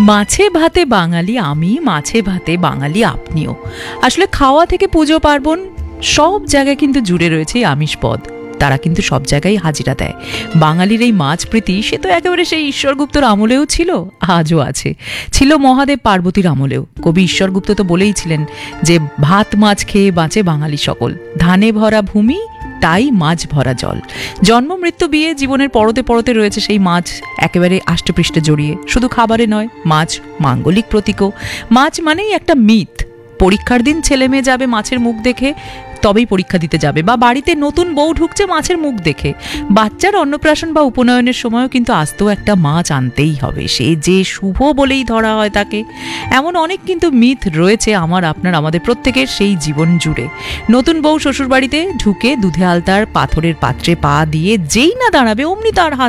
মাছে ভাতে বাঙালি আমি, মাছে ভাতে বাঙালি আপনিও। আসলে খাওয়া থেকে পুজো পার্বণ সব জায়গায় কিন্তু জুড়ে রয়েছে এই আমিষ পদ। তারা কিন্তু সব জায়গায় হাজিরা দেয়। বাঙালির এই মাছ প্রীতি সে তো একেবারে সেই ঈশ্বরগুপ্তর আমলেও ছিল, আজও আছে, ছিল মহাদেব পার্বতীর আমলেও। কবি ঈশ্বরগুপ্ত তো বলেইছিলেন যে ভাত মাছ খেয়ে বাঁচে বাঙালি সকল, ধানে ভরা ভূমি তাই মাছ ভরা জল। জন্ম মৃত্যু বিয়ে জীবনের পরতে পরতে রয়েছে সেই মাছ একেবারে আষ্টেপৃষ্ঠে জড়িয়ে। শুধু খাবারে নয়, মাছ মাঙ্গলিক প্রতীকও। মাছ মানেই একটা মিথ। পরীক্ষার দিন ছেলে মেয়ে যাবে মাছের মুখ দেখে, তবেই পরীক্ষা দিতে যাবে, বা বাড়িতে নতুন বউ ঢুকছে মাছের মুখ দেখে। বাচ্চার অন্নপ্রাশন বা উপনয়নের সময়ও কিন্তু আস্তেও একটা মাছ আনতেই হবে, সে যে শুভ বলেই ধরা হয় তাকে। এমন অনেক কিন্তু মিথ রয়েছে আমার আপনার আমাদের প্রত্যেকের সেই জীবন জুড়ে। নতুন বউ শ্বশুরবাড়িতে ঢুকে দুধে আলতার পাথরের পাত্রে পা দিয়ে যেই না দাঁড়াবে অমনি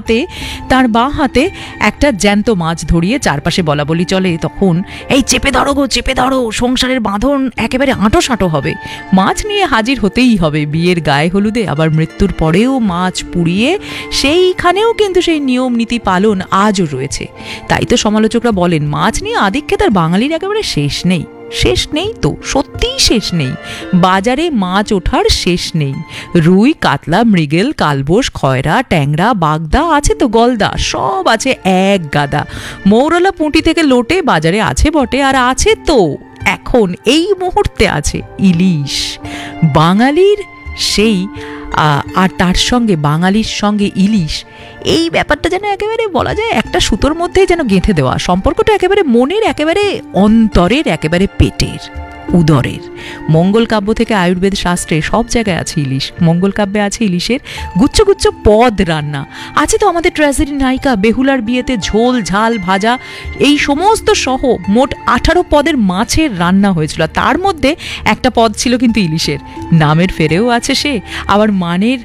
তার বাঁ হাতে একটা জ্যান্ত মাছ ধরিয়ে চারপাশে বলা বলি চলে, তখন এই চেপে ধরো গো, চেপে ধরো, সংসারের বাঁধন একেবারে আঁটো সাঁটো হবে। মাছ নিয়ে হাজির হতেই হবে বিয়ের গায়ে হলুদে, আবার মৃত্যুর পরেও মাছ পুড়িয়ে সেইখানেও কিন্তু সেই নিয়ম নীতি পালন আজও রয়েছে। তাই তো সমালোচকরা বলেন মাছ নিয়ে আধিক্যে তার বাঙালির একেবারে শেষ নেই। শেষ নেই তো, সত্যিই শেষ নেই। বাজারে মাছ ওঠার শেষ নেই। রুই, কাতলা, মৃগেল, কালবোস, খয়রা, ট্যাংরা, বাগদা, আছে তো গলদা, সব আছে এক গাদা। মৌরলা পুঁটি থেকে লোটে বাজারে আছে বটে, আর আছে তো এখন এই মুহূর্তে আছে ইলিশ। বাঙালির সেই আর তার সঙ্গে বাঙালির সঙ্গে ইলিশ, এই ব্যাপারটা যেন একেবারে বলা যায় একটা সুতোর মধ্যেই যেন গেঁথে দেওয়া। সম্পর্কটা একেবারে মনের, একেবারে অন্তরের, একেবারে পেটের, উদরের। মঙ্গল কাব্য থেকে আয়ুর্বেদ শাস্ত্রে সব জায়গায় আছে ইলিশ। মঙ্গল কাব্যে আছে ইলিশের গুচ্ছ গুচ্ছ পদ রান্না। আছে তো আমাদের ট্র্যাজেডি নায়িকা বেহুলার বিয়েতে ঝোল, ঝাল, ভাজা, এই সমস্ত সহ মোট 18 পদের মাছের রান্না হয়েছিল। তার মধ্যে একটা পদ ছিল কিন্তু ইলিশের। নামের ফেরেও আছে সে, আবার মানের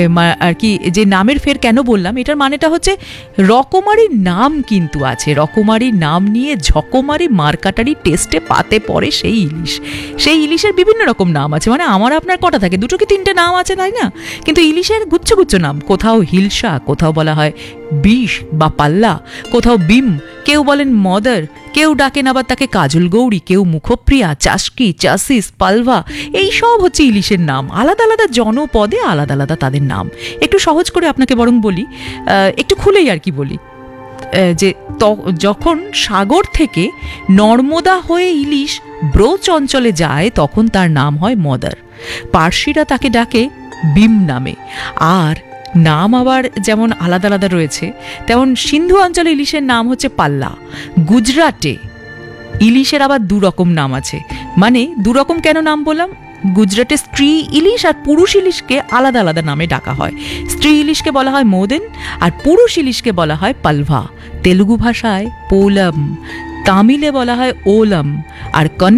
আর কি, যে নামের ফের কেন বললাম, এটার মানেটা হচ্ছে রকমারির নাম কিন্তু আছে। রকমারির নাম নিয়ে ঝকমারি মারকাটারি টেস্টে পাতে পড়ে সেই ইলিশ। সেই ইলিশের বিভিন্ন রকম নাম আছে, মানে আমার আপনার কটা থাকে, 2 কি 3টে নাম আছে তাই না? কিন্তু ইলিশের গুচ্ছ গুচ্ছ নাম। কোথাও হিলসা, কোথাও বলা হয় বিষ বা পাল্লা, কোথাও বিম, কেউ বলেন মদার, কেউ ডাকেন আবার তাকে কাজল গৌরী, কেউ মুখপ্রিয়া, চাষকি, চাষিস, পালভা। এই সব হচ্ছে ইলিশের নাম। আলাদা আলাদা জনপদে আলাদা আলাদা তাদের নাম। একটু সহজ করে আপনাকে বরং বলি, একটু খুলেই আর কি বলি, যে যখন সাগর থেকে নর্মদা হয়ে ইলিশ ব্রোচ অঞ্চলে যায় তখন তার নাম হয় মদার। পার্সিরা তাকে ডাকে বিম নামে। আর নাম আবার যেমন আলাদা আলাদা রয়েছে, তেমন সিন্ধু অঞ্চলে ইলিশের নাম হচ্ছে পাল্লা। গুজরাটে ইলিশের আবার 2 রকম নাম আছে। মানে 2 রকম কেন নাম বললাম? গুজরাটে স্ত্রী ইলিশ আর পুরুষ ইলিশকে আলাদা আলাদা নামে ডাকা হয়। স্ত্রী ইলিশকে বলা হয় মোদেন, আর পুরুষ ইলিশকে বলা হয় পালভা। তেলুগু ভাষায় পোলম, তামিলে বলা হয় ওলম, আর